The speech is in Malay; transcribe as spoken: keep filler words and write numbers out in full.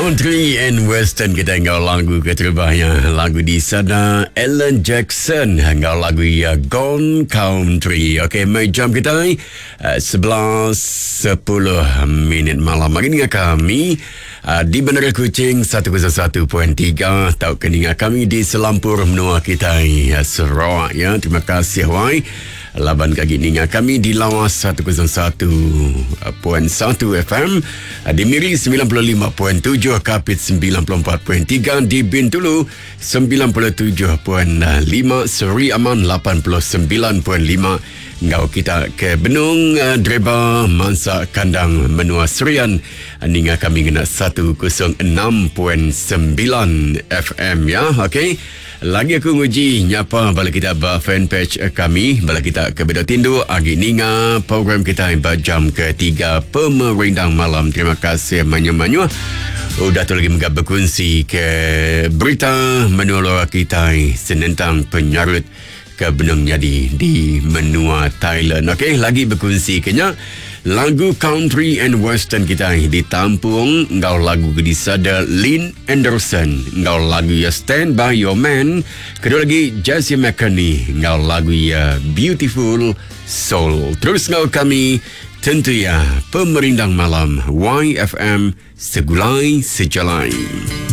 Country and Western kita ngau lagu keterbahaya lagu di sana Alan Jackson ngau lagu ya Gone Country. Okey, mai jam kita uh, sebelas sepuluh minit malam. Hari ni kami uh, di Bandar Kuching seratus satu perpuluhan tiga atau keningan kami di Selampur menua kita uh, Sarawak ya. Terima kasih wai. Laban kaki ninga kami di Lawas seratus satu perpuluhan satu F M, di Miri sembilan puluh lima perpuluhan tujuh, Kapit sembilan puluh empat perpuluhan tiga, di Bintulu sembilan puluh tujuh perpuluhan lima, Seri Aman lapan puluh sembilan perpuluhan lima. Ngau kita ke Benung, Dreba, Mansa, Kandang, Menua Serian. Ninga kami kena seratus enam perpuluhan sembilan F M ya. Okey. Lagi aku nguji nyapa bala kita ba fanpage kami, bala kita ke Bedo Tindu agi ninga program kita yang jam ketiga pemerindang malam. Terima kasih manyu-manyu. Udah tu lagi menggab berkongsi ke berita menolak kita senentang penyarut ke benung jadi di menua Thailand. Okey, lagi berkongsi kenya lagu country and western kita ditampung ngau lagu di sada Lynn Anderson, ngau lagu ya Stand By Your Man, kedua lagi Jesse McCartney ngau lagu ya Beautiful Soul. Terus ngau kami tentu ya pemerindang malam Y F M segulai sejalai.